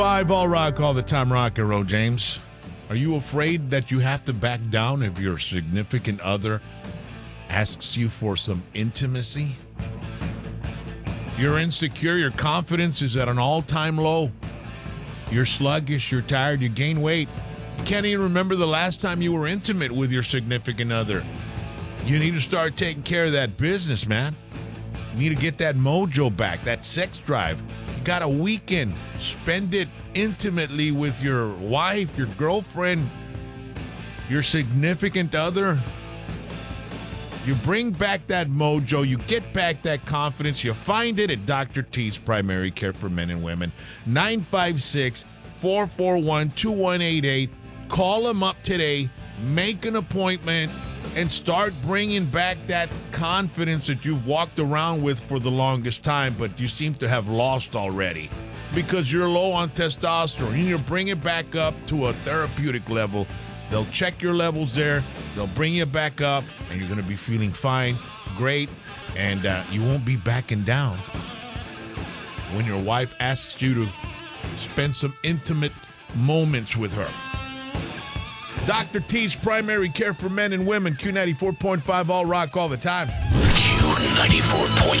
5 all rock all the time, rock and roll, James. Are you afraid that you have to back down if your significant other asks you for some intimacy? You're insecure, your confidence is at an all-time low. You're sluggish, you're tired, you gain weight. You can't even remember the last time you were intimate with your significant other. You need to start taking care of that business, man. You need to get that mojo back, that sex drive. You got a weekend. Spend it intimately with your wife, your girlfriend, your significant other. You bring back that mojo. You get back that confidence. You find it at Dr. T's Primary Care for Men and Women. 956-441-2188. Call them up today. Make an appointment and start bringing back that confidence that you've walked around with for the longest time, but you seem to have lost already because you're low on testosterone. You need to bring it back up to a therapeutic level. They'll check your levels there. They'll bring you back up, and you're going to be feeling fine, great, and you won't be backing down when your wife asks you to spend some intimate moments with her. Dr. T's Primary Care for Men and Women, Q94.5 all rock all the time. Q94.5.